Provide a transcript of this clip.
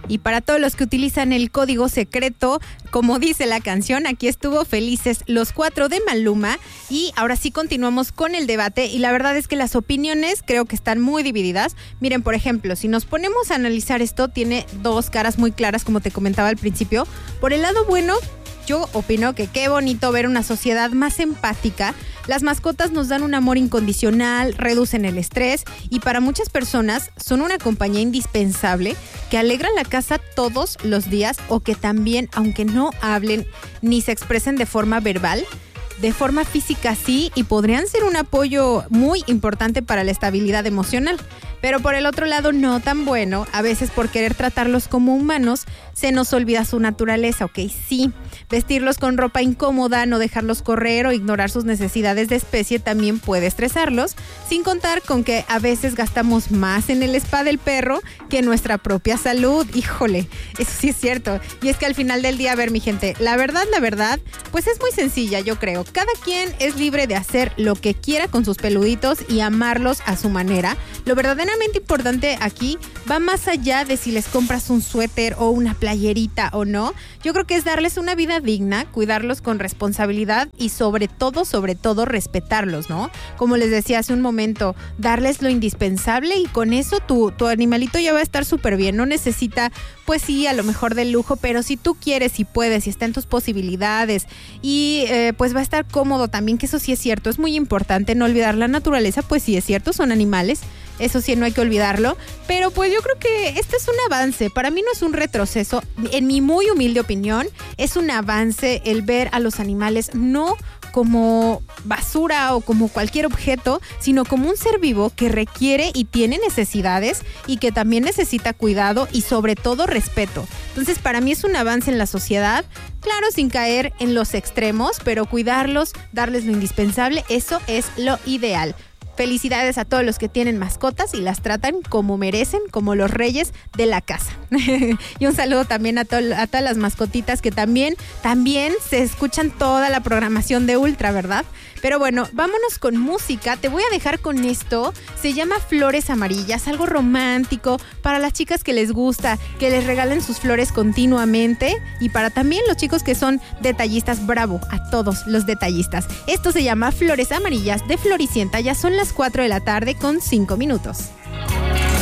Y para todos los que utilizan el código secreto, como dice la canción, aquí estuvo Felices los 4 de Maluma. Y ahora sí continuamos con el debate. Y la verdad es que las opiniones creo que están muy divididas. Miren, por ejemplo, si nos ponemos a analizar esto, tiene dos caras muy claras, como te comentaba al principio. Por el lado bueno, yo opino que qué bonito ver una sociedad más empática. Las mascotas nos dan un amor incondicional, reducen el estrés y para muchas personas son una compañía indispensable que alegran la casa todos los días o que también, aunque no hablen ni se expresen de forma verbal, de forma física sí, y podrían ser un apoyo muy importante para la estabilidad emocional. Pero por el otro lado no tan bueno, a veces por querer tratarlos como humanos se nos olvida su naturaleza, ¿ok? Sí, vestirlos con ropa incómoda, no dejarlos correr o ignorar sus necesidades de especie también puede estresarlos, sin contar con que a veces gastamos más en el spa del perro que en nuestra propia salud. Híjole, eso sí es cierto. Y es que al final del día, a ver mi gente, la verdad, pues es muy sencilla, yo creo. Cada quien es libre de hacer lo que quiera con sus peluditos y amarlos a su manera. Lo verdaderamente importante aquí va más allá de si les compras un suéter o una playerita o no. Yo creo que es darles una vida digna, cuidarlos con responsabilidad y sobre todo respetarlos, ¿no? Como les decía hace un momento, darles lo indispensable y con eso tu animalito ya va a estar súper bien. No necesita, pues sí, a lo mejor del lujo, pero si tú quieres y puedes y está en tus posibilidades y pues va a estar cómodo también, que eso sí es cierto. Es muy importante no olvidar la naturaleza, pues sí es cierto, son animales. Eso sí, no hay que olvidarlo. Pero pues yo creo que este es un avance. Para mí no es un retroceso. En mi muy humilde opinión, es un avance el ver a los animales no como basura o como cualquier objeto, sino como un ser vivo que requiere y tiene necesidades y que también necesita cuidado y sobre todo respeto. Entonces para mí es un avance en la sociedad, claro, sin caer en los extremos, pero cuidarlos, darles lo indispensable, eso es lo ideal. Felicidades a todos los que tienen mascotas y las tratan como merecen, como los reyes de la casa. Y un saludo también a todas las mascotitas que también se escuchan toda la programación de Ultra, ¿verdad? Pero bueno, vámonos con música. Te voy a dejar con esto. Se llama Flores Amarillas, algo romántico para las chicas que les gusta, que les regalen sus flores continuamente. Y para también los chicos que son detallistas, bravo a todos los detallistas. Esto se llama Flores Amarillas de Floricienta. Ya son las 4 de la tarde con 5 minutos.